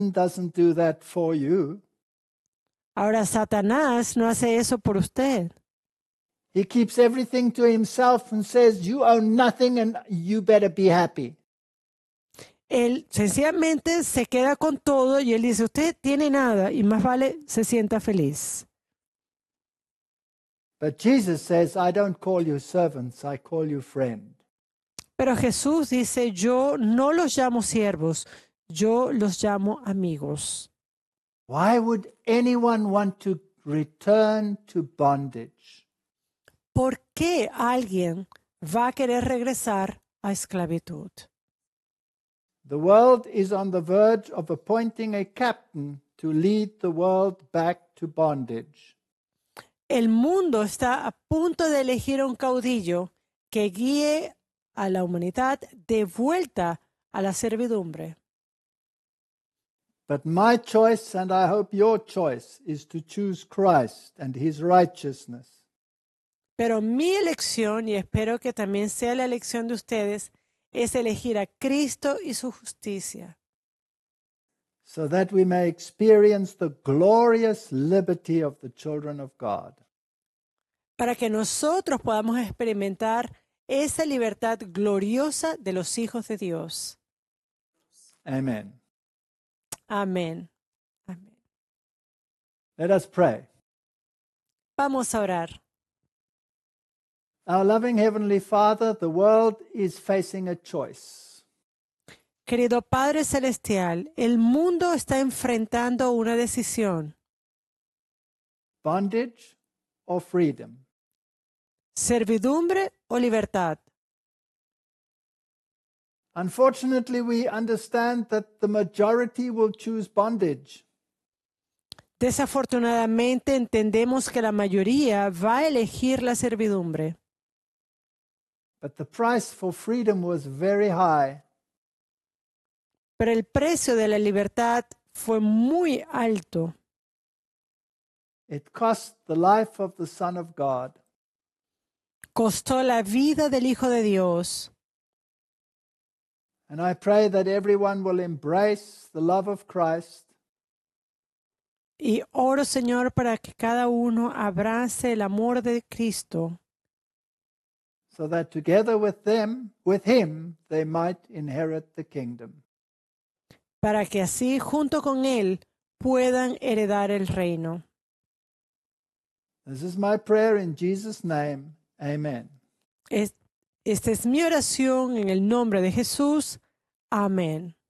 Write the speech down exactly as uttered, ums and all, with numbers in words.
doesn't do that for you. Ahora, Satanás no hace eso por usted. He keeps everything to himself and says, you own nothing and you better be happy. Él sencillamente se queda con todo y él dice, usted tiene nada y más vale se sienta feliz. But Jesus says, I don't call you servants, I call you friend. Pero Jesús dice, yo no los llamo siervos, yo los llamo amigos. Why would anyone want to return to bondage? ¿Por qué alguien va a querer regresar a esclavitud? The world is on the verge of appointing a captain to lead the world back to bondage. El mundo está a punto de elegir un caudillo que guíe a la humanidad de vuelta a la servidumbre. But my choice, and I hope your choice, is to choose Christ and his righteousness. Pero mi elección, y espero que también sea la elección de ustedes, es elegir a Cristo y su justicia, so that we may experience the glorious liberty of the children of God. para que nosotros podamos experimentar esa libertad gloriosa de los hijos de Dios. Amen. Amén. Amén. Let us pray. Vamos a orar. Our loving Heavenly Father, the world is facing a choice. Querido Padre Celestial, el mundo está enfrentando una decisión: Bondage or freedom. servidumbre o libertad. Unfortunately, we understand that the majority will choose bondage. Desafortunadamente entendemos que la mayoría va a elegir la servidumbre, But the price for freedom was very high. pero el precio de la libertad fue muy alto. It cost the life of the Son of God. Costó la vida del Hijo de Dios. And I pray that everyone will embrace the love of Christ. Y oro, Señor, para que cada uno abrace el amor de Cristo, so that together with them, with him, they might inherit the kingdom. para que así, junto con Él, puedan heredar el reino. This is my prayer in Jesus' name. Amen. Es- Esta es mi oración en el nombre de Jesús. Amén.